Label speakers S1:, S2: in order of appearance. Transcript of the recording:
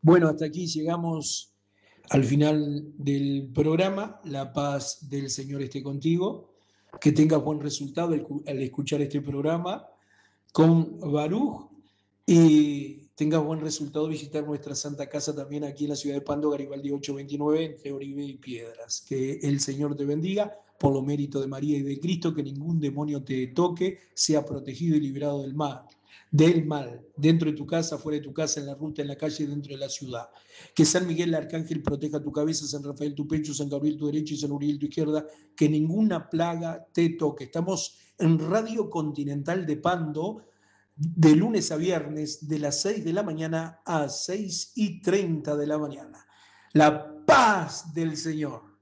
S1: Bueno, hasta aquí llegamos al final del programa. La paz del Señor esté contigo. Que tengas buen resultado al escuchar este programa con Baruch y tengas buen resultado visitar nuestra Santa Casa también aquí en la ciudad de Pando, Garibaldi 829, entre Oribe y Piedras. Que el Señor te bendiga por lo mérito de María y de Cristo, que ningún demonio te toque, sea protegido y librado del mal, dentro de tu casa, fuera de tu casa, en la ruta, en la calle, dentro de la ciudad. Que San Miguel el Arcángel proteja tu cabeza, San Rafael tu pecho, San Gabriel tu derecha y San Uriel tu izquierda, que ninguna plaga te toque. Estamos en Radio Continental de Pando, de lunes a viernes, de las 6 de la mañana a 6:30 de la mañana. La paz del Señor.